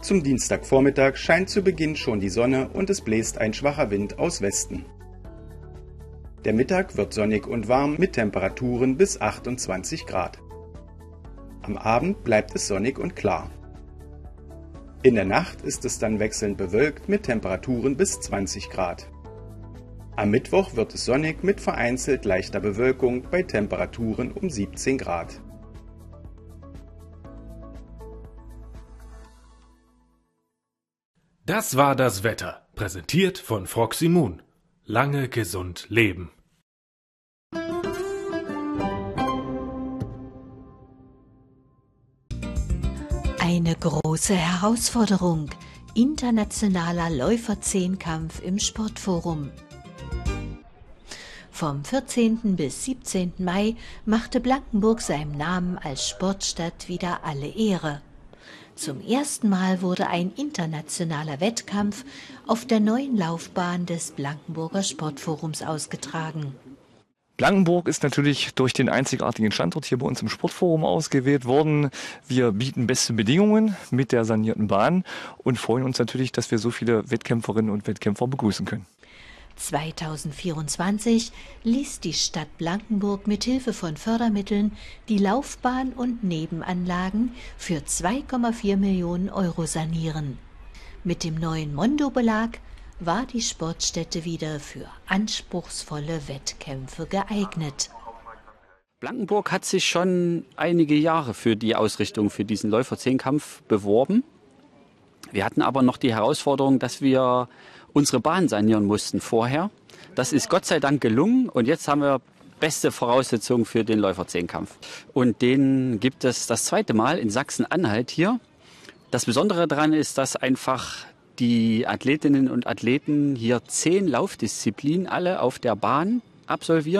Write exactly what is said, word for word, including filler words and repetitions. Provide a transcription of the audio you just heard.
Zum Dienstagvormittag scheint zu Beginn schon die Sonne und es bläst ein schwacher Wind aus Westen. Der Mittag wird sonnig und warm mit Temperaturen bis achtundzwanzig Grad. Am Abend bleibt es sonnig und klar. In der Nacht ist es dann wechselnd bewölkt mit Temperaturen bis zwanzig Grad. Am Mittwoch wird es sonnig mit vereinzelt leichter Bewölkung bei Temperaturen um siebzehn Grad. Das war das Wetter, präsentiert von Froximun. Lange gesund leben. Eine große Herausforderung. Internationaler Läuferzehnkampf im Sportforum. Vom vierzehnten bis siebzehnten Mai machte Blankenburg seinem Namen als Sportstadt wieder alle Ehre. Zum ersten Mal wurde ein internationaler Wettkampf auf der neuen Laufbahn des Blankenburger Sportforums ausgetragen. Blankenburg ist natürlich durch den einzigartigen Standort hier bei uns im Sportforum ausgewählt worden. Wir bieten beste Bedingungen mit der sanierten Bahn und freuen uns natürlich, dass wir so viele Wettkämpferinnen und Wettkämpfer begrüßen können. zweitausendvierundzwanzig ließ die Stadt Blankenburg mit Hilfe von Fördermitteln die Laufbahn und Nebenanlagen für zwei Komma vier Millionen Euro sanieren. Mit dem neuen Mondo-Belag war die Sportstätte wieder für anspruchsvolle Wettkämpfe geeignet. Blankenburg hat sich schon einige Jahre für die Ausrichtung für diesen Läuferzehnkampf beworben. Wir hatten aber noch die Herausforderung, dass wir unsere Bahn sanieren mussten vorher. Das ist Gott sei Dank gelungen und jetzt haben wir beste Voraussetzungen für den Läuferzehnkampf. Und den gibt es das zweite Mal in Sachsen-Anhalt hier. Das Besondere daran ist, dass einfach die Athletinnen und Athleten hier zehn Laufdisziplinen alle auf der Bahn absolvieren.